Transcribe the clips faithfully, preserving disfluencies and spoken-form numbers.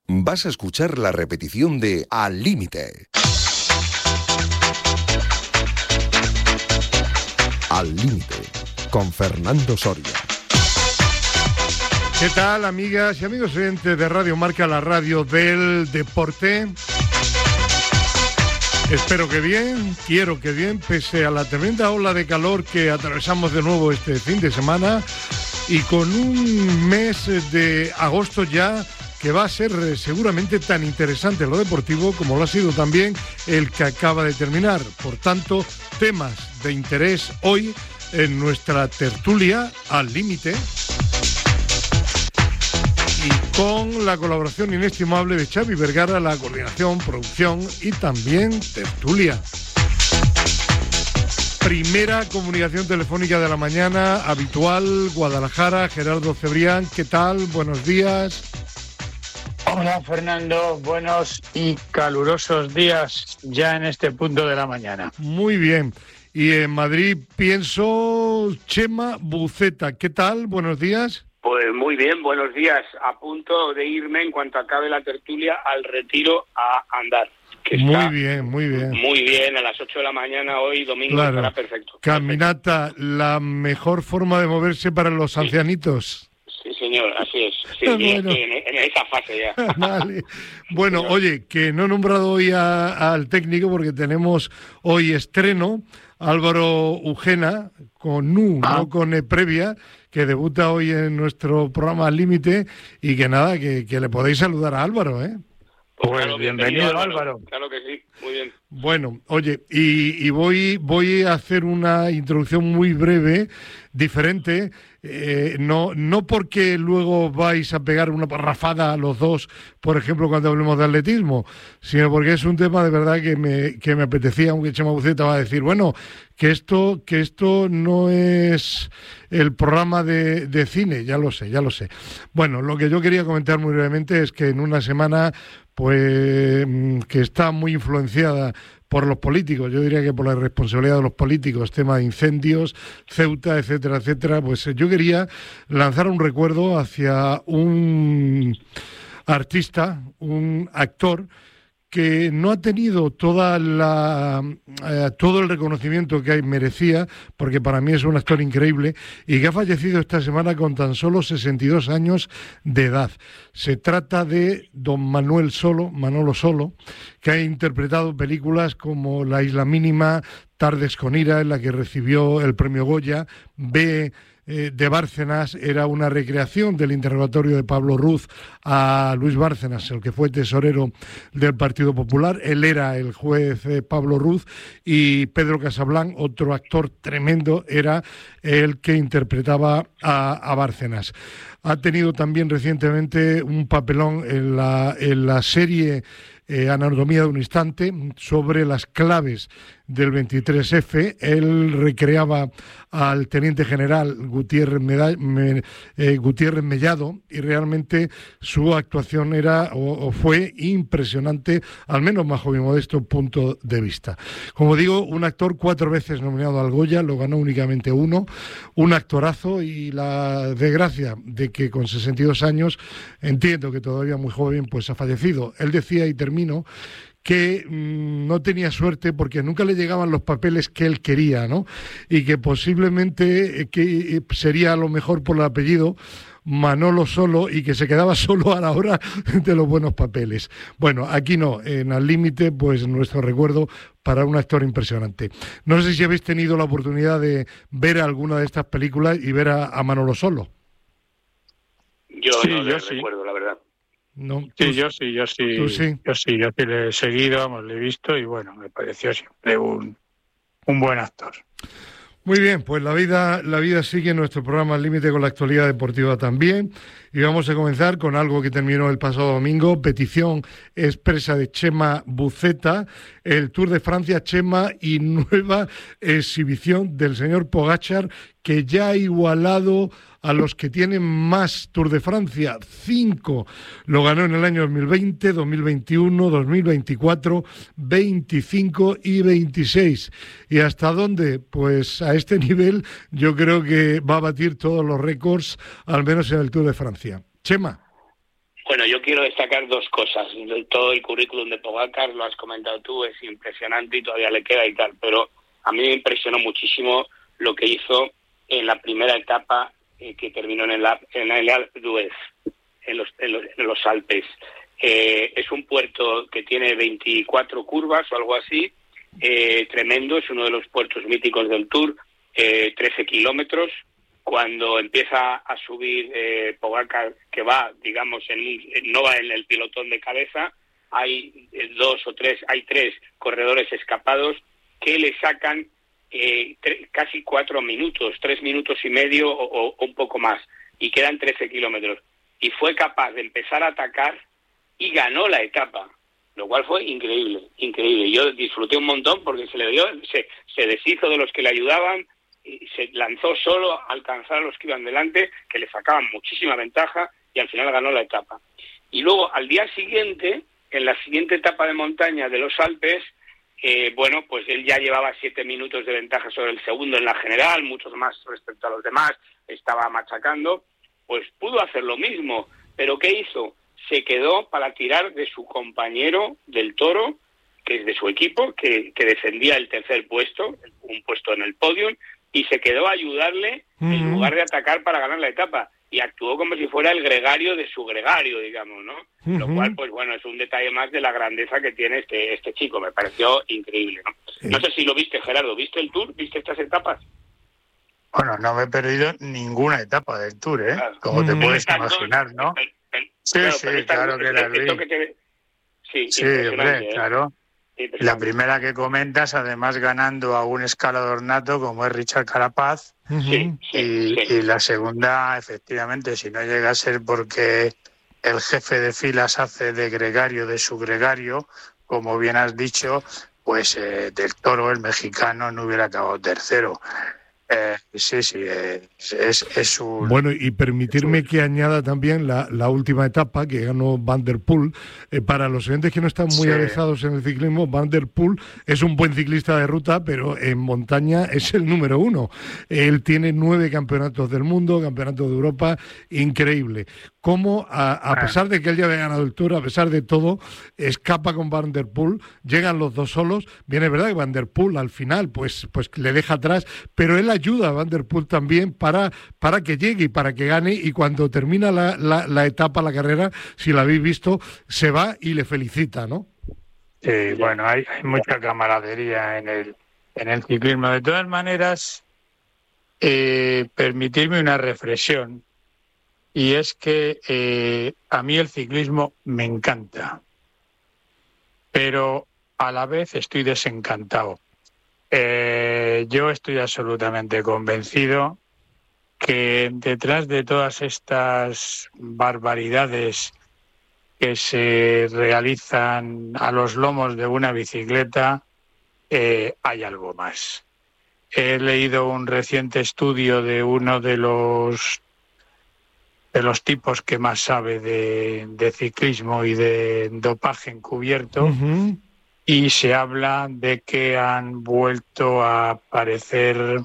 vas a escuchar la repetición de Al Límite. Al Límite, con Fernando Soria. ¿Qué tal, amigas y amigos oyentes de Radio Marca, la radio del deporte? Espero que bien, quiero que bien, pese a la tremenda ola de calor que atravesamos de nuevo este fin de semana y con un mes de agosto ya que va a ser seguramente tan interesante en lo deportivo como lo ha sido también el que acaba de terminar. Por tanto, temas de interés hoy en nuestra tertulia Al Límite, y con la colaboración inestimable de Xavi Vergara, la coordinación, producción y también tertulia. Primera comunicación telefónica de la mañana, habitual, Guadalajara, Gerardo Cebrián, ¿qué tal? Buenos días. Hola Fernando, buenos y calurosos días ya en este punto de la mañana. Muy bien. Y en Madrid pienso Chema Buceta, ¿qué tal? Buenos días. Pues muy bien, buenos días. A punto de irme en cuanto acabe la tertulia al retiro a andar. Que muy bien, muy bien. Muy bien, a las ocho de la mañana hoy, domingo, claro. Estará perfecto. Caminata, perfecto. La mejor forma de moverse para los sí. ancianitos. Sí, señor, así es. Sí, bueno. Yo estoy en, en esa fase ya. Vale. Bueno, señor. Oye, que no he nombrado hoy a, al técnico porque tenemos hoy estreno. Álvaro Ugena, con U, ah. no con E previa, que debuta hoy en nuestro programa Al Límite, y que nada, que, que le podéis saludar a Álvaro, ¿eh? Pues claro, bienvenido, bienvenido Álvaro. Álvaro. Claro que sí, muy bien. Bueno, oye, y, y voy, voy a hacer una introducción muy breve, diferente, eh, no, no porque luego vais a pegar una parrafada a los dos, por ejemplo, cuando hablemos de atletismo, sino porque es un tema de verdad que me, que me apetecía, aunque Chema Buceta va a decir, bueno, que esto, que esto no es el programa de, de cine, ya lo sé, ya lo sé. Bueno, lo que yo quería comentar muy brevemente es que en una semana, pues, que está muy influenciada por los políticos, yo diría que por la responsabilidad de los políticos, tema de incendios, Ceuta, etcétera, etcétera, pues yo quería lanzar un recuerdo hacia un artista, un actor, que no ha tenido toda la eh, todo el reconocimiento que merecía, porque para mí es un actor increíble, y que ha fallecido esta semana con tan solo sesenta y dos años de edad. Se trata de don Manuel Solo, Manolo Solo, que ha interpretado películas como La Isla Mínima, Tardes con Ira, en la que recibió el premio Goya, B de Bárcenas, era una recreación del interrogatorio de Pablo Ruz a Luis Bárcenas, el que fue tesorero del Partido Popular. Él era el juez eh, Pablo Ruz, y Pedro Casablanc, otro actor tremendo, era el que interpretaba a, a Bárcenas. Ha tenido también recientemente un papelón en la, en la serie eh, Anatomía de un Instante, sobre las claves del veintitrés efe. Él recreaba al teniente general Gutiérrez, Meda, me, eh, Gutiérrez Mellado, y realmente su actuación era o, o fue impresionante, al menos bajo mi modesto punto de vista. Como digo, un actor cuatro veces nominado al Goya, lo ganó únicamente uno, un actorazo, y la desgracia de que con sesenta y dos años, entiendo que todavía muy joven, pues ha fallecido. Él decía, y termino, que mmm, no tenía suerte porque nunca le llegaban los papeles que él quería, ¿no? Y que posiblemente eh, que sería a lo mejor por el apellido Manolo Solo, y que se quedaba solo a la hora de los buenos papeles. Bueno, aquí no, en Al Límite, pues nuestro recuerdo para un actor impresionante. No sé si habéis tenido la oportunidad de ver alguna de estas películas y ver a, a Manolo Solo. Yo sí, no yo sí. recuerdo, la verdad. No, sí, yo sí, yo sí, ¿tú sí? yo sí, yo sí le he seguido, vamos, le he visto, y bueno, me pareció siempre un, un buen actor. Muy bien, pues la vida, la vida sigue, nuestro programa Al Límite con la actualidad deportiva también, y vamos a comenzar con algo que terminó el pasado domingo, petición expresa de Chema Buceta, el Tour de Francia, Chema, y nueva exhibición del señor Pogačar, que ya ha igualado a los que tienen más Tour de Francia, cinco. Lo ganó en el año dos mil veinte, dos mil veintiuno, dos mil veinticuatro, veinticinco y veintiséis. ¿Y hasta dónde? Pues a este nivel yo creo que va a batir todos los récords, al menos en el Tour de Francia. Chema. Bueno, yo quiero destacar dos cosas. Todo el currículum de Pogačar, lo has comentado tú, es impresionante y todavía le queda y tal, pero a mí me impresionó muchísimo lo que hizo en la primera etapa eh, que terminó en el, en el Alpe d'Huez, en los, en los, en los Alpes. Eh, es un puerto que tiene veinticuatro curvas o algo así, eh, tremendo, es uno de los puertos míticos del Tour, eh, trece kilómetros. Cuando empieza a subir eh, Pogačar, que va, digamos, en un, no va en el pilotón de cabeza, hay eh, dos o tres, hay tres corredores escapados que le sacan eh, tre- casi cuatro minutos, tres minutos y medio o, o, o un poco más, y quedan trece kilómetros. Y fue capaz de empezar a atacar y ganó la etapa, lo cual fue increíble, increíble. Yo disfruté un montón porque se le dio, se, se deshizo de los que le ayudaban, y se lanzó solo a alcanzar a los que iban delante, que le sacaban muchísima ventaja, y al final ganó la etapa. Y luego, al día siguiente, en la siguiente etapa de montaña de los Alpes, eh, bueno, pues él ya llevaba siete minutos de ventaja sobre el segundo en la general, muchos más respecto a los demás, estaba machacando, pues pudo hacer lo mismo. ¿Pero qué hizo? Se quedó para tirar de su compañero del Toro, que es de su equipo, que, que defendía el tercer puesto, un puesto en el podium, y se quedó a ayudarle uh-huh. en lugar de atacar para ganar la etapa, y actuó como si fuera el gregario de su gregario, digamos, ¿no? Uh-huh. Lo cual, pues bueno, es un detalle más de la grandeza que tiene este este chico, me pareció increíble, ¿no? Sí. No sé si lo viste, Gerardo, ¿viste el Tour? ¿Viste estas etapas? Bueno, no me he perdido ninguna etapa del Tour, ¿eh? Claro. Como te uh-huh. puedes imaginar, ¿no? El, el, el, sí, claro, sí, claro que la vi. Que te... Sí, sí hombre, ¿eh? Claro. La primera que comentas, además ganando a un escalador nato como es Richard Carapaz, sí, sí, y, sí. y la segunda, efectivamente, si no llega a ser porque el jefe de filas hace de gregario de su gregario, como bien has dicho, pues eh, del Toro, el mexicano, no hubiera acabado tercero. Eh, sí, sí, eh, es, es un... Bueno, y permitirme un... que añada también la, la última etapa que ganó Van der Poel. Eh, para los oyentes que no están muy sí. avezados en el ciclismo, Van der Poel es un buen ciclista de ruta, pero en montaña es el número uno. Él tiene nueve campeonatos del mundo, campeonatos de Europa, increíble. Cómo, a, a pesar de que él ya había ganado el Tour, a pesar de todo, escapa con Van der Poel, llegan los dos solos. Bien, es verdad que Van der Poel al final pues, pues le deja atrás, pero él ayuda a Van der Poel también para, para que llegue y para que gane, y cuando termina la, la, la etapa, la carrera, si la habéis visto, se va y le felicita, ¿no? Sí, bueno, hay, hay mucha camaradería en el, en el ciclismo. De todas maneras, eh, permitirme una reflexión, y es que eh, a mí el ciclismo me encanta, pero a la vez estoy desencantado. Eh, yo estoy absolutamente convencido que detrás de todas estas barbaridades que se realizan a los lomos de una bicicleta, eh, hay algo más. He leído un reciente estudio de uno de los de los tipos que más sabe de, de ciclismo y de dopaje encubierto, uh-huh. y se habla de que han vuelto a aparecer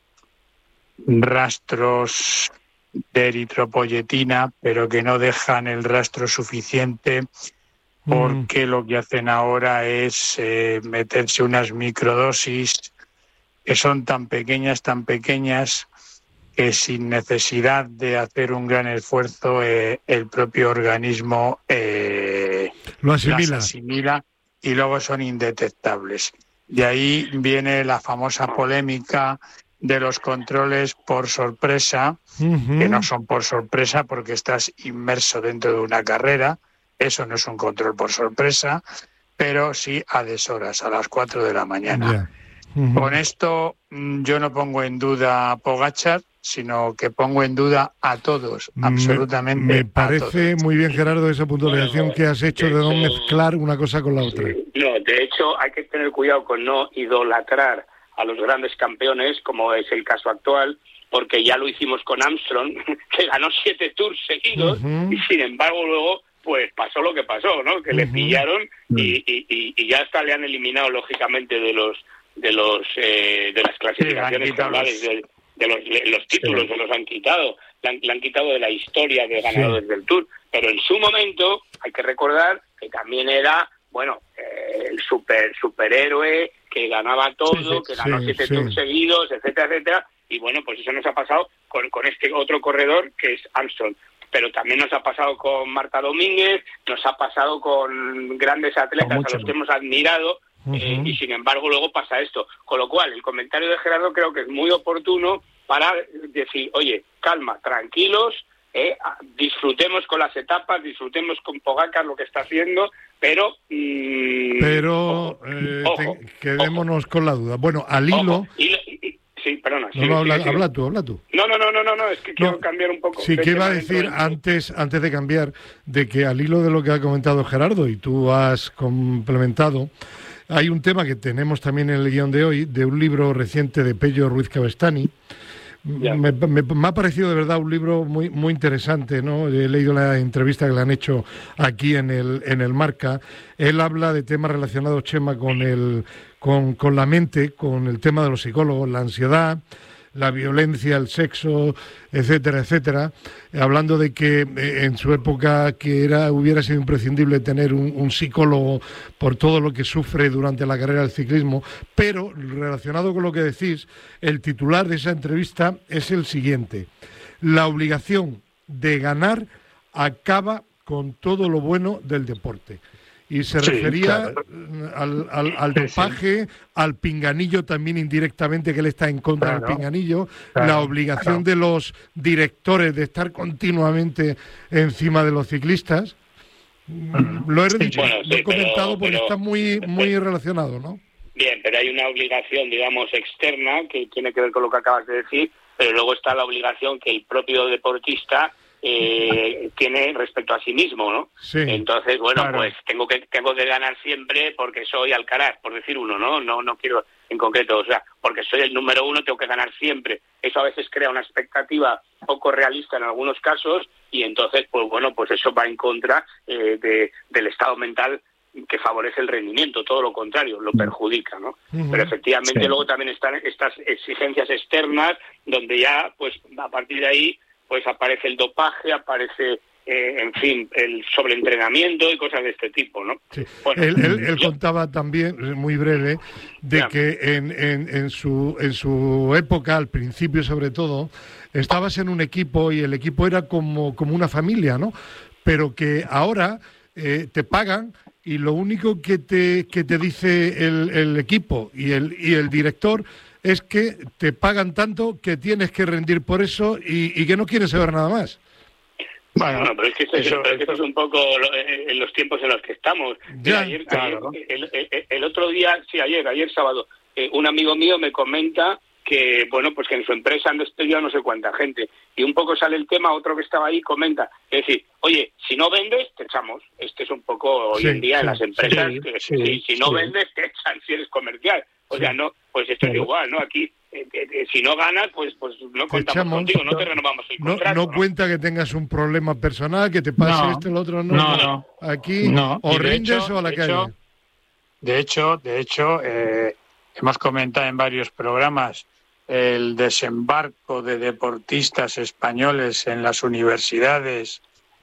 rastros de eritropoyetina, pero que no dejan el rastro suficiente, porque mm. lo que hacen ahora es eh, meterse unas microdosis que son tan pequeñas, tan pequeñas, que sin necesidad de hacer un gran esfuerzo eh, el propio organismo eh, lo asimila. las asimila y luego son indetectables. De ahí viene la famosa polémica de los controles por sorpresa, uh-huh. que no son por sorpresa porque estás inmerso dentro de una carrera, eso no es un control por sorpresa, pero sí a deshoras, a las cuatro de la mañana. Yeah. Uh-huh. Con esto yo no pongo en duda a Pogačar, sino que pongo en duda a todos, absolutamente. Me, me parece a todos. Muy bien, Gerardo, esa puntualización bueno, que has hecho de, de no hecho, mezclar una cosa con la otra. No, de hecho hay que tener cuidado con no idolatrar a los grandes campeones, como es el caso actual, porque ya lo hicimos con Armstrong, que ganó siete tours seguidos, uh-huh. y sin embargo luego pues pasó lo que pasó, ¿no? Que uh-huh. le pillaron y, y, y ya hasta le han eliminado lógicamente de los de los eh, de las clasificaciones globales, sí, de, de los, los títulos, sí. se los han quitado. le han, le han quitado de la historia de ganadores sí. del Tour. Pero en su momento hay que recordar que también era, bueno, eh, el super superhéroe que ganaba todo, sí, sí, que ganó sí, siete sí. Tours seguidos, etcétera, etcétera. Y bueno, pues eso nos ha pasado con, con este otro corredor que es Armstrong. Pero también nos ha pasado con Marta Domínguez, nos ha pasado con grandes atletas a los que hemos admirado, uh-huh. eh, y sin embargo luego pasa esto. Con lo cual, el comentario de Gerardo creo que es muy oportuno para decir, oye, calma, tranquilos, eh, disfrutemos con las etapas, disfrutemos con Pogačar lo que está haciendo, pero... Mmm, pero ojo, eh, ojo, te, quedémonos ojo. con la duda. Bueno, al hilo... Sí, perdona. No, no, habla, habla tú, habla tú. No, no, no, no, no, no es que quiero no, cambiar un poco. Sí, que iba a decir antes, antes de cambiar, de que al hilo de lo que ha comentado Gerardo y tú has complementado, hay un tema que tenemos también en el guión de hoy, de un libro reciente de Pello Ruiz Cabestany. Me, me, me ha parecido de verdad un libro muy muy interesante, ¿no? He leído la entrevista que le han hecho aquí en el en el Marca. Él habla de temas relacionados, Chema, con el con, con la mente, con el tema de los psicólogos, la ansiedad, la violencia, el sexo, etcétera, etcétera, hablando de que eh, en su época que era hubiera sido imprescindible tener un, un psicólogo por todo lo que sufre durante la carrera del ciclismo, pero relacionado con lo que decís, el titular de esa entrevista es el siguiente: la obligación de ganar acaba con todo lo bueno del deporte. Y se sí, refería claro. al, al, al dopaje, sí, sí. al pinganillo también indirectamente, que él está en contra claro. del pinganillo, claro. la obligación claro. de los directores de estar continuamente encima de los ciclistas. Mm. Lo he, sí, dicho, bueno, sí, lo he comentado pero, porque pero, está muy, muy pero, relacionado, ¿no? Bien, pero hay una obligación, digamos, externa que tiene que ver con lo que acabas de decir, pero luego está la obligación que el propio deportista Eh, tiene respecto a sí mismo, ¿no? Sí, entonces, bueno, claro. pues tengo que tengo que ganar siempre porque soy Alcaraz, por decir uno, ¿no? No no quiero en concreto, o sea, porque soy el número uno, tengo que ganar siempre. Eso a veces crea una expectativa poco realista en algunos casos y entonces, pues bueno, pues eso va en contra eh, de, del estado mental que favorece el rendimiento, todo lo contrario, lo perjudica, ¿no? Uh-huh. Pero efectivamente sí. luego también están estas exigencias externas donde ya, pues a partir de ahí pues aparece el dopaje, aparece, eh, en fin, el sobreentrenamiento y cosas de este tipo, ¿no? Sí. Bueno, él él, él yo... contaba también, muy breve, de ya. que en, en, en, su, en su época, al principio sobre todo, estabas en un equipo y el equipo era como, como una familia, ¿no? Pero que ahora eh, te pagan y lo único que te, que te dice el, el equipo y el, y el director es que te pagan tanto que tienes que rendir por eso y, y que no quieres saber nada más. Bueno, bueno pero es que esto, eso, es, eso es un poco en los tiempos en los que estamos. Ya, ayer, claro. ayer, el, el, el otro día, sí, ayer, ayer sábado, eh, un amigo mío me comenta que, bueno, pues que en su empresa han despedido a no sé cuánta gente. Y un poco sale el tema, otro que estaba ahí comenta, es decir, oye, si no vendes, te echamos. Este es un poco hoy sí, en día sí, en las empresas, sí, que sí, si, si no sí. vendes, te echan si eres comercial. O sí. sea, no, pues esto es igual, ¿no? Aquí, eh, eh, si no ganas, pues pues no contamos echamos, contigo, no te renovamos el contrato. No, no, no cuenta que tengas un problema personal, que te pase no, esto, el otro, no. No, no. Aquí, no. o rindes hecho, o a la de calle. Hecho, de hecho, de hecho eh, hemos comentado en varios programas el desembarco de deportistas españoles en las universidades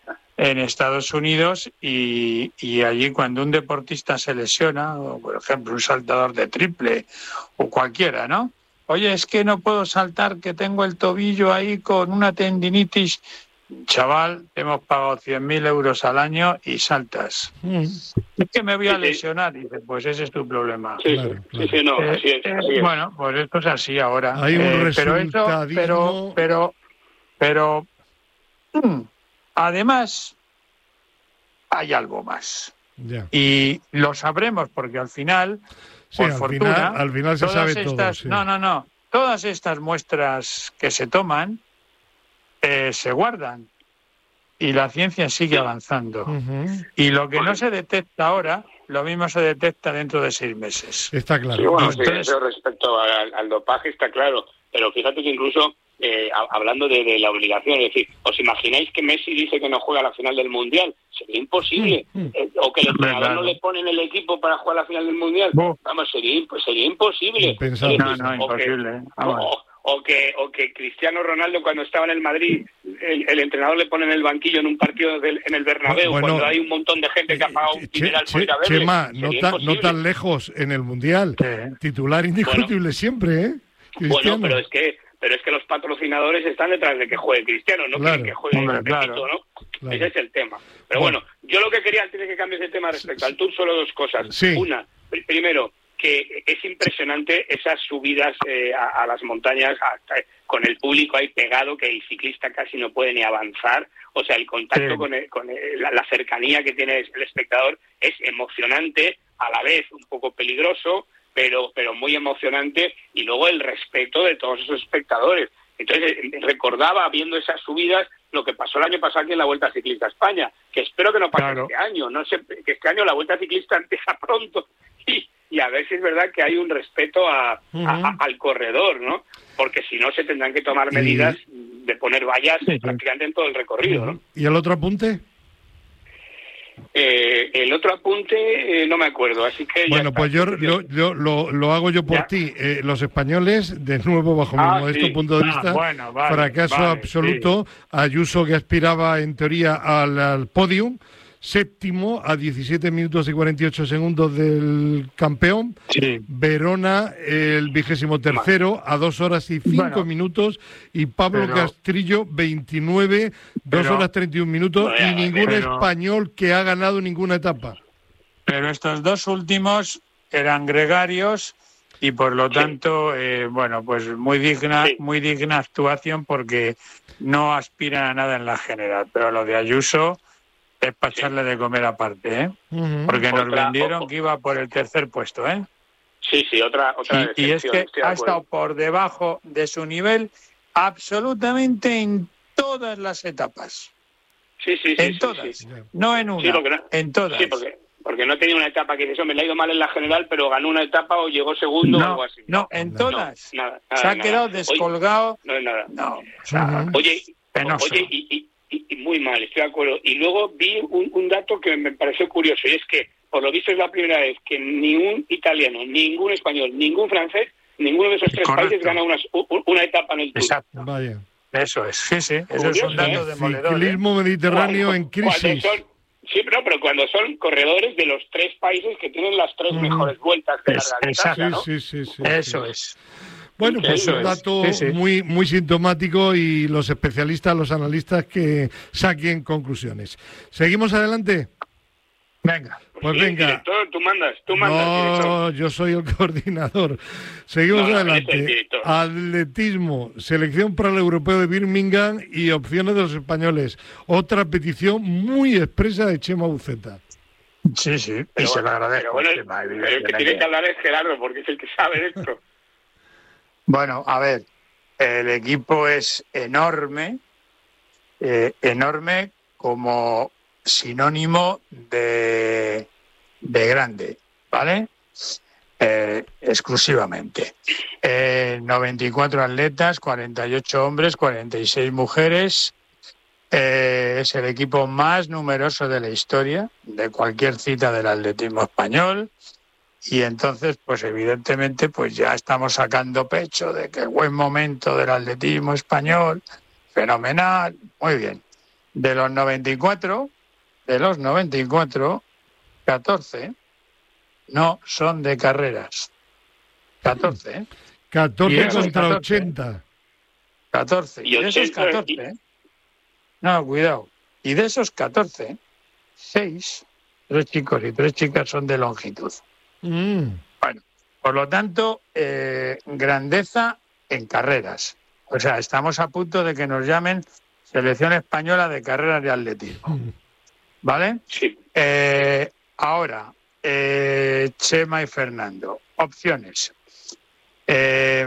en Estados Unidos y, y allí cuando un deportista se lesiona, o por ejemplo un saltador de triple o cualquiera, ¿no? Oye, es que no puedo saltar, que tengo el tobillo ahí con una tendinitis. Chaval, hemos pagado cien mil euros al año y saltas. Mm. Es que me voy a lesionar. Y dice, pues ese es tu problema. Sí, claro, claro. sí, sí, no, así es, eh, así es. Bueno, pues esto es así ahora. Hay un eh, resultadismo... Pero, eso, pero, pero, pero, mm, además, hay algo más. Ya. Y lo sabremos porque al final, sí, por al fortuna, final, al final se sabe estas, todo. Sí. No, no, no. Todas estas muestras que se toman eh, se guardan y la ciencia sigue avanzando. Uh-huh. Y lo que no se detecta ahora, lo mismo se detecta dentro de seis meses. Está claro. Sí, bueno, Entonces, sí, eso respecto al, al dopaje está claro, pero fíjate que incluso eh, hablando de, de la obligación, es decir, ¿os imagináis que Messi dice que no juega a la final del Mundial? Sería imposible. Mm, mm. Eh, o que el entrenador no le pone en el equipo para jugar a la final del Mundial. Oh. Vamos, sería, pues sería imposible. No, no, imposible. O, o que o que Cristiano Ronaldo cuando estaba en el Madrid, el, el entrenador le pone en el banquillo en un partido del, en el Bernabéu, bueno, cuando hay un montón de gente que ha pagado un dineral por ir a verle. Chema, no, ta, no tan lejos en el Mundial, sí. Titular indiscutible bueno, siempre, ¿eh? Cristiano. Bueno, pero es que pero es que los patrocinadores están detrás de que juegue Cristiano, no claro. quieren que juegue Hombre, claro. Pepito, ¿no? Claro. Ese es el tema. Pero bueno. bueno, yo lo que quería antes de que cambies de tema respecto sí. al Tour, solo dos cosas. Sí. Una, pr- primero, que es impresionante esas subidas eh, a, a las montañas hasta, con el público ahí pegado, que el ciclista casi no puede ni avanzar. O sea, el contacto sí. con, el, con el, la, la cercanía que tiene el espectador es emocionante, a la vez un poco peligroso, pero pero muy emocionante, y luego el respeto de todos esos espectadores. Entonces recordaba, viendo esas subidas, lo que pasó el año pasado aquí en la Vuelta Ciclista a España, que espero que no pase claro. este año, no sé, que este año la Vuelta Ciclista empieza pronto y, y a ver si es verdad que hay un respeto a, uh-huh. a, a, al corredor, ¿no? Porque si no se tendrán que tomar medidas y... de poner vallas sí, sí. prácticamente en todo el recorrido, ¿no? ¿Y el otro apunte? Eh, el otro apunte eh, no me acuerdo, así que bueno, ya pues yo, yo, yo lo, lo hago yo por ¿Ya? ti. Eh, los españoles, de nuevo bajo ah, mi modesto sí. punto de vista, ah, bueno, vale, fracaso vale, absoluto. Sí. Ayuso, que aspiraba en teoría al, al podium, séptimo a diecisiete minutos y cuarenta y ocho segundos del campeón. Sí. Verona, el vigésimo tercero, a dos horas y cinco bueno, minutos. Y Pablo pero, Castrillo, veintinueve, dos horas treinta y un minutos. Bueno, y ningún pero, español que ha ganado ninguna etapa. Pero estos dos últimos eran gregarios y por lo tanto, eh, bueno, pues muy digna, sí. muy digna actuación, porque no aspiran a nada en la general. Pero lo de Ayuso es para echarle de comer aparte, ¿eh? Uh-huh. Porque nos otra, vendieron ojo. que iba por el tercer puesto, ¿eh? Sí, sí, otra otra Y, y es que ha estado por debajo de su nivel absolutamente en todas las etapas. Sí, sí, sí. En sí, todas, sí. no en una, sí, no, en todas. Sí, porque, porque no tenía una etapa que eso me le ha ido mal en la general, pero ganó una etapa o llegó segundo no, o algo así. No, en todas. No, nada, nada, Se ha nada. quedado descolgado. Oye, no es nada. No, o sea, uh-huh. Oye, penoso. Oye, y... y Y, y muy mal, estoy de acuerdo. Y luego vi un, un dato que me pareció curioso, y es que, por lo visto, es la primera vez que ni un italiano, ningún español, ningún francés, ninguno de esos tres Correcto. países gana una, una etapa en el Tour. Exacto. Vaya. Eso es, sí, sí. Eso curioso, es un dato ¿eh? demoledor. Ciclismo ¿eh? mediterráneo cuando, en crisis. Son, sí, pero, pero cuando son corredores de los tres países que tienen las tres mm. mejores vueltas de es, la distancia, ¿no? Sí, sí, sí, sí, Eso sí. es. Bueno, pues Eso un dato sí, sí. muy muy sintomático, y los especialistas, los analistas que saquen conclusiones. ¿Seguimos adelante? Venga. Pues sí, venga. Director, tú mandas, tú mandas. No, director. yo soy el coordinador. Seguimos no, no, adelante. Atletismo, selección para el europeo de Birmingham y opciones de los españoles. Otra petición muy expresa de Chema Uceta. Sí, sí, pero y bueno, se lo agradezco. Pero bueno, Chema, el, el que tiene que hablar es Gerardo, porque es el que sabe de esto. Bueno, a ver, el equipo es enorme, eh, enorme como sinónimo de, de grande, ¿vale? Eh, exclusivamente. Eh, noventa y cuatro atletas, cuarenta y ocho hombres, cuarenta y seis mujeres. Eh, es el equipo más numeroso de la historia de cualquier cita del atletismo español. Y entonces, pues evidentemente, pues ya estamos sacando pecho de que el buen momento del atletismo español, fenomenal, muy bien. De los noventa y cuatro, de los noventa y cuatro, catorce no son de carreras. catorce, ¿eh? catorce contra ochenta. catorce. Y de esos catorce, no, cuidado. Y de esos catorce, seis, tres chicos y tres chicas son de longitud. Mm. Bueno, por lo tanto, eh, grandeza en carreras. O sea, estamos a punto de que nos llamen Selección Española de Carreras de Atletismo. ¿Vale? Sí. Eh, ahora, eh, Chema y Fernando, opciones. Eh,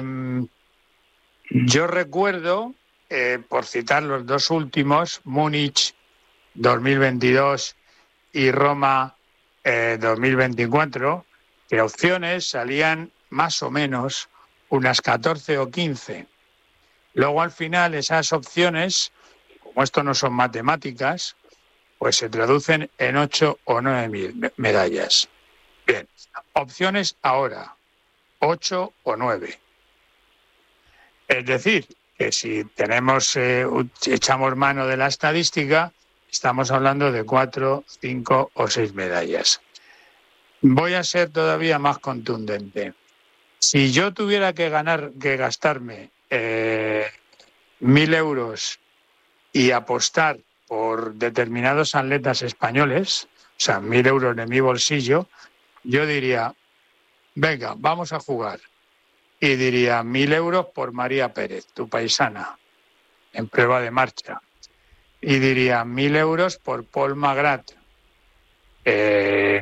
yo recuerdo, eh, por citar los dos últimos, Múnich dos mil veintidós y Roma eh, dos mil veinticuatro, que opciones salían más o menos unas catorce o quince. Luego al final esas opciones, como esto no son matemáticas, pues se traducen en ocho o nueve mil medallas. Bien, opciones ahora, ocho o nueve. Es decir, que si tenemos eh, echamos mano de la estadística, estamos hablando de cuatro, cinco o seis medallas. Voy a ser todavía más contundente. Si yo tuviera que ganar, que gastarme eh, mil euros y apostar por determinados atletas españoles, o sea, mil euros de mi bolsillo, yo diría, venga, vamos a jugar. Y diría, mil euros por María Pérez, tu paisana, en prueba de marcha. Y diría, mil euros por Paul Magrat, eh,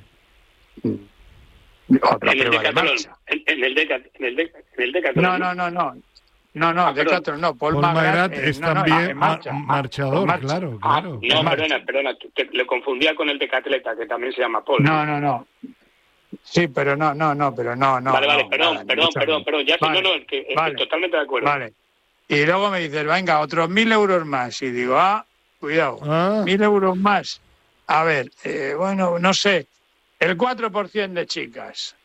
otra en el prueba de decatlón, marcha. En, en el deca, en el deca, en el decatlón. No, no, no, no. No, no, Ah, decatlón no. Paul, Paul Magrat, Magrat eh, es no, no, también en marcha. ma- marchador, En marcha. claro, Ah, claro. no, en marcha. perdona, perdona, te, le confundía con el decatleta, que también se llama Paul. No, no, no. Sí, pero no, no, no, pero no, no. vale, vale, no, perdón, nada, perdón, mucho perdón, menos. perdón, ya sé, Vale, no, no, es que estoy vale, totalmente de acuerdo. Vale. Y luego me dices, venga, otros mil euros más. Y digo, ah, cuidado, Ah. mil euros más. A ver, eh, bueno, no sé, el cuatro por ciento de chicas.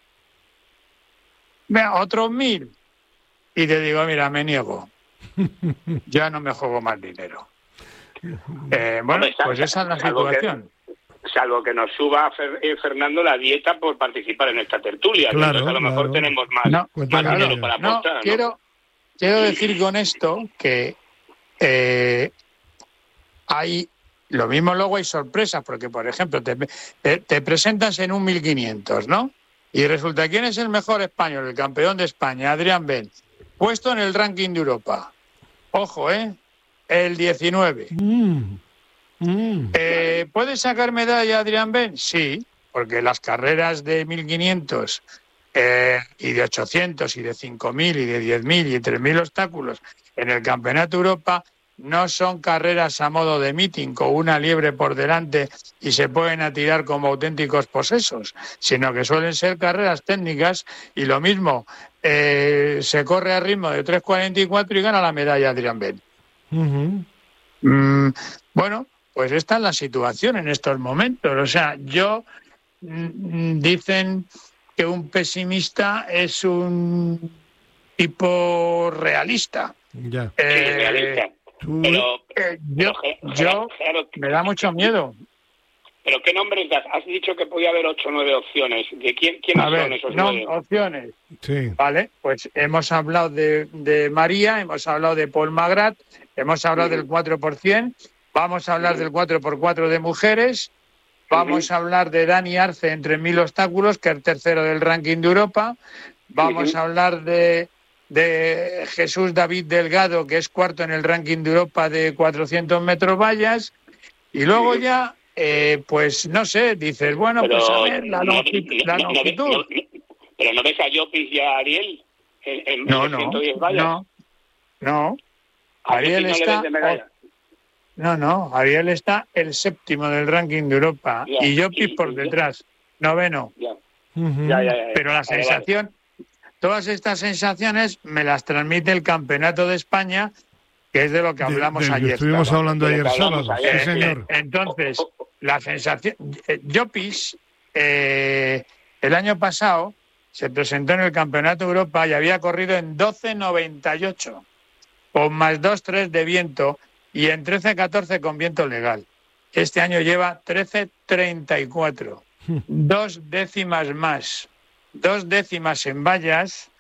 Venga, otros mil. Y te digo, mira, me niego. Ya no me juego más dinero. Eh, bueno, Hombre, pues esa es la salvo que- situación. Salvo que nos suba Fer- eh, Fernando la dieta por participar en esta tertulia. Claro, Entonces a lo mejor claro. tenemos más, No, Cuenta más con dinero ello. para No, apostar. ¿no? quiero, quiero decir con esto que eh, hay, lo mismo luego hay sorpresas, porque por ejemplo te, te, te presentas en un mil quinientos, ¿no? Y resulta, ¿quién es el mejor español, el campeón de España? Adrián Ben, puesto en el ranking de Europa. Ojo, ¿eh? El diecinueve. Mm, mm. Eh, ¿Puede sacar medalla Adrián Ben? Sí, porque las carreras de mil quinientos eh, y de ochocientos y de cinco mil y de diez mil y de tres mil obstáculos en el Campeonato de Europa no son carreras a modo de meeting con una liebre por delante y se pueden atirar como auténticos posesos, sino que suelen ser carreras técnicas y lo mismo, eh, se corre a ritmo de tres cuarenta y cuatro y gana la medalla Adrián Ben. Ujú. Mm, bueno, pues esta es la situación en estos momentos. O sea, yo mm, dicen que un pesimista es un tipo realista. Ya. Sí, Eh, realista. Tú- Pero, eh, yo, pero, yo claro, me da mucho miedo. Pero ¿qué nombres das? Has dicho que podía haber ocho o nueve opciones. ¿De quién, quiénes A son ver, esos no, nueve? opciones. Sí. Vale, pues hemos hablado de, de María, hemos hablado de Paul Magrat, hemos hablado del cuatro por ciento, vamos a hablar del cuatro por cuatro de mujeres, vamos a hablar de Dani Arce entre mil obstáculos, que es el tercero del ranking de Europa, vamos a hablar de, de Jesús David Delgado, que es cuarto en el ranking de Europa de cuatrocientos metros vallas, y luego ya, eh, pues no sé, dices, bueno, Pero pues a ver, la, no- longi- no- la no- no- longitud. no- no- pero ¿no ves a Llopis y a Ariel en, en No, de no, ciento diez vallas? no, no. ¿A Ariel Llopis no le está, ves de medalla? no, no, Ariel está el séptimo del ranking de Europa Ya, y Llopis y- por y- detrás, noveno. Ya, Ujú. ya, ya, ya. Pero la Vale, vale. sensación, todas estas sensaciones me las transmite el Campeonato de España, que es de lo que De- hablamos del que ayer. estuvimos Pablo. hablando de lo ayer que hablamos sábado. ayer. Sí, Eh, señor. eh, entonces, la sensación, eh, Llopis eh, el año pasado se presentó en el Campeonato de Europa y había corrido en doce noventa y ocho, con más dos tres de viento y en trece catorce con viento legal. Este año lleva trece treinta y cuatro, dos décimas más, dos décimas en vallas.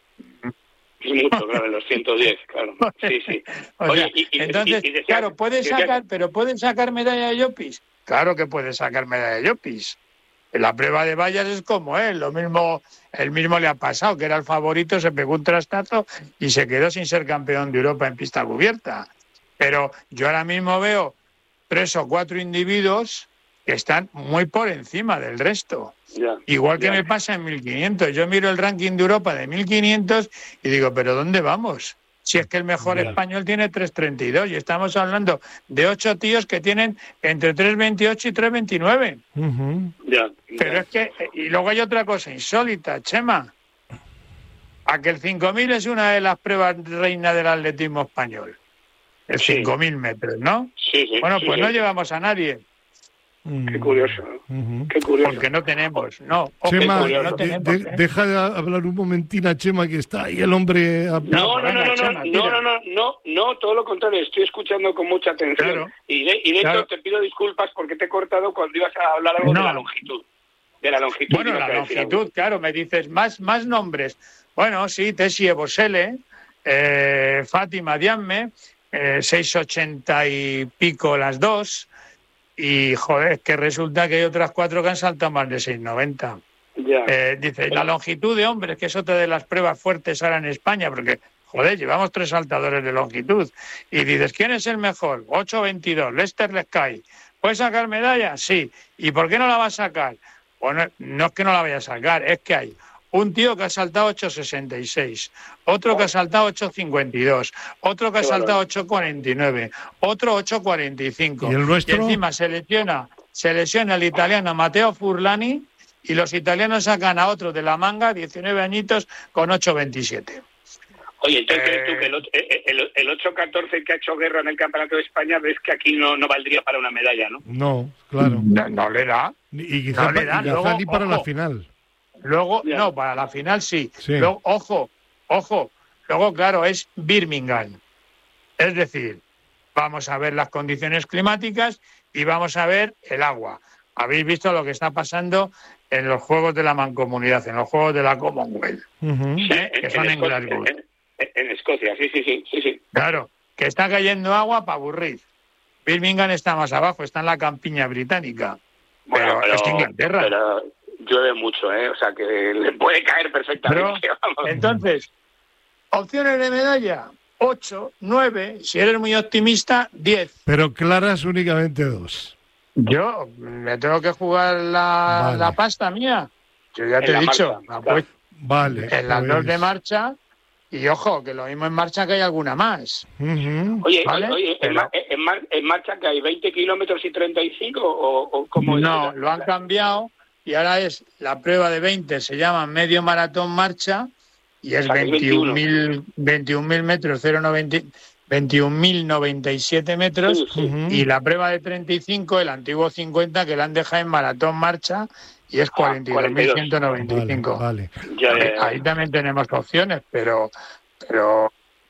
Es mucho, claro, en los ciento diez, claro. Sí, sí. O Oye, sea, y- y- entonces, y- y decía- claro, puede decía- sacar, pero ¿pueden sacar medalla de Llopis? Claro que puede sacar medalla de Llopis. En la prueba de vallas es como él, lo mismo, el mismo le ha pasado, que era el favorito, se pegó un trastazo y se quedó sin ser campeón de Europa en pista cubierta. Pero yo ahora mismo veo tres o cuatro individuos que están muy por encima del resto. Ya, Igual que ya. me pasa en mil quinientos. Yo miro el ranking de Europa de mil quinientos y digo, ¿pero dónde vamos? Si es que el mejor Ya. español tiene tres treinta y dos y estamos hablando de ocho tíos que tienen entre tres veintiocho y tres veintinueve. Ujú. Ya, Pero ya. es que, y luego hay otra cosa insólita, Chema. A que el cinco mil es una de las pruebas reina del atletismo español. El Sí. cinco mil metros, ¿no? Sí, sí, Bueno, sí, pues sí. no llevamos a nadie. Qué curioso, Uh-huh. qué curioso. Porque no tenemos, no. Chema, Porque no de- tenemos, de- ¿eh? deja de hablar un momentín a Chema, que está ahí el hombre... a- No, no, no, venga, no, Chema, no, tira. no, no, no, no, no, todo lo contrario, estoy escuchando con mucha atención. Claro. Y de, y de Claro. hecho te pido disculpas porque te he cortado cuando ibas a hablar algo No. de la longitud. De la longitud. Bueno, ibas la a decir algo. longitud, claro, me dices más, más nombres. Bueno, sí, Tessie Ebosele, eh, Fátima Diamme, eh, seis ochenta y pico las dos, y joder, que resulta que hay otras cuatro que han saltado más de seis noventa. Ya. Eh, dice, la longitud de hombres, que es otra de las pruebas fuertes ahora en España, porque, joder, llevamos tres saltadores de longitud. Y dices, ¿quién es el mejor? ocho veintidós, Lester Lescay. ¿Puede sacar medalla? Sí. ¿Y por qué no la va a sacar? Bueno, no es que no la vaya a sacar, es que hay un tío que ha saltado ocho sesenta y seis, otro que ha saltado ocho cincuenta y dos, otro que ha Qué saltado valor. ocho cuarenta y nueve, otro ocho cuarenta y cinco. ¿Y el nuestro? Y encima se lesiona, se lesiona el italiano Matteo Furlani, y los italianos sacan a otro de la manga, diecinueve añitos, con ocho veintisiete. Oye, entonces Eh, tú que el, och- el, el, el ocho catorce que ha hecho guerra en el Campeonato de España, ves que aquí no, no valdría para una medalla, ¿no? No, claro. No, no le da. Y quizá, No le y dan, quizá luego, ni para la ojo. final. Luego, Ya. no, para la final sí. Sí. Luego, ojo, ojo. Luego, claro, es Birmingham. Es decir, vamos a ver las condiciones climáticas y vamos a ver el agua. Habéis visto lo que está pasando en los Juegos de la Mancomunidad, en los Juegos de la Commonwealth, Ujú. ¿eh? que son en Escocia, Glasgow. en, en Escocia, sí, sí, sí, sí, sí. Claro, que está cayendo agua para aburrir. Birmingham está más abajo, está en la campiña británica. Bueno, pero, es que Inglaterra. pero llueve mucho, ¿eh? O sea que le puede caer perfectamente. vamos. Entonces, opciones de medalla, ocho, nueve, si eres muy optimista, diez. Pero claras únicamente dos. Yo me tengo que jugar la, Vale. la pasta mía. Yo ya En te he la dicho, marcha, la pues, Vale. en las pues- dos de marcha, y ojo, que lo mismo en marcha que hay alguna más. Ujú. Oye, ¿Vale? oye, ¿en, Pero- ma- en mar- en marcha que hay veinte kilómetros y treinta y cinco o, o cómo es? No, lo han cambiado y ahora es la prueba de veinte, se llama medio maratón marcha y es O sea, que es veintiún mil veintiún mil metros, cero noventa veintiún mil noventa y siete metros. Sí, sí. Ujú. Y la prueba de treinta y cinco, el antiguo cincuenta, que la han dejado en maratón marcha y es cuarenta y dos mil ciento noventa y Vale, cinco. vale. Ya, ya, ya. Ahí también tenemos opciones, pero pero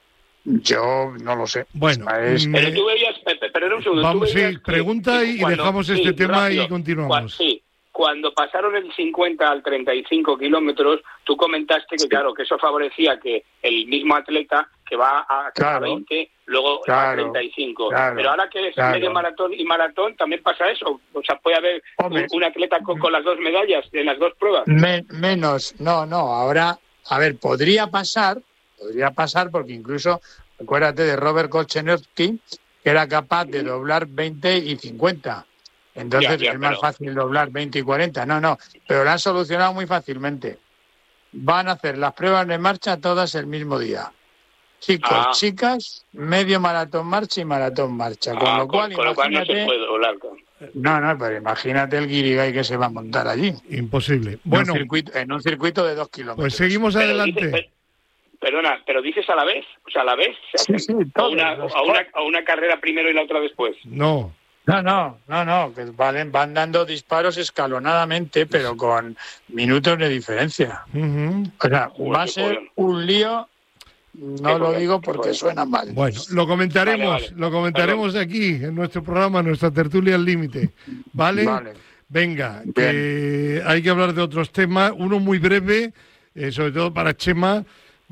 yo no lo sé. Bueno, O sea, es- me- Pero tú veías, pe- pe- perdón un segundo. tú Vamos, sí, veías que- pregunta que y cuando- dejamos este sí, tema rápido. y continuamos. Cua- sí, cuando pasaron el cincuenta al treinta y cinco kilómetros, tú comentaste que, claro, que eso favorecía que el mismo atleta que va a, que va a Claro. veinte, luego a Claro, treinta y cinco. claro, Pero ahora que es claro. medio maratón y maratón, también pasa eso. O sea, puede haber Hombre. un, un atleta con, con las dos medallas en las dos pruebas. Me- menos, no, no, ahora, a ver, podría pasar, podría pasar porque incluso, acuérdate de Robert Kolchenowski, que era capaz de doblar veinte y cincuenta. Entonces Ya, ya, es más pero- fácil doblar veinte y cuarenta. No, no, pero lo han solucionado muy fácilmente. Van a hacer las pruebas de marcha todas el mismo día. Chicos, Ah. chicas, medio maratón marcha y maratón marcha. Con Ah, lo cual, con lo cual no se imagínate, puede doblar. claro. no, no, pero imagínate el guirigay que se va a montar allí. Imposible. Bueno, Bueno, en un circuito, en un circuito de dos kilómetros. pues seguimos Pero adelante. dices- per- perdona, pero dices a la vez, o sea, a la vez se Sí, hacen sí, a, todos, una, los a, una, a una carrera primero y la otra después. No. No, no, no, no, que valen, van dando disparos escalonadamente, pero con minutos de diferencia. Ujú. O sea, Joder, va a qué ser joder. un lío, no Qué lo joder, digo qué porque joder. suena mal. Bueno, lo comentaremos, Vale, vale. lo comentaremos aquí en nuestro programa, en nuestra tertulia al límite. ¿Vale? Vale. Venga, que hay que hablar de otros temas. Uno muy breve, eh, sobre todo para Chema.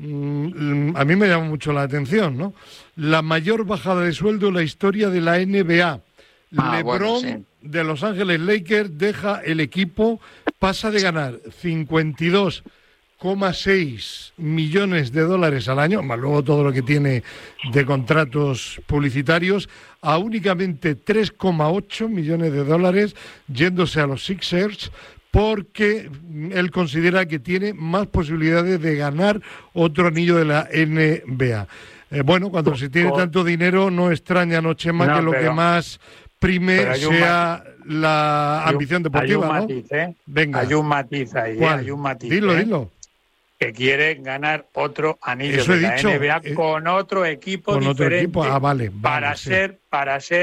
mm, A mí me llama mucho la atención, ¿no? La mayor bajada de sueldo en la historia de la N B A. Ah, LeBron bueno, sí. de Los Ángeles Lakers deja el equipo, pasa de ganar cincuenta y dos coma seis millones de dólares al año, más luego todo lo que tiene de contratos publicitarios, a únicamente tres coma ocho millones de dólares, yéndose a los Sixers, porque él considera que tiene más posibilidades de ganar otro anillo de la N B A. Eh, bueno, cuando se tiene tanto dinero, no extraña, no, Chema, No, que lo pero- que más prime pero hay un sea la Hay un- ambición hay deportiva, un ¿no? matiz, ¿eh? Venga. Hay un matiz ahí, ¿eh? ¿Cuál? Hay un matiz. Dilo, ¿eh? dilo. Que quiere ganar otro anillo Eso de he la dicho, N B A eh, con otro equipo Con otro diferente equipo. Ah, vale, vale, para sí. ser para ser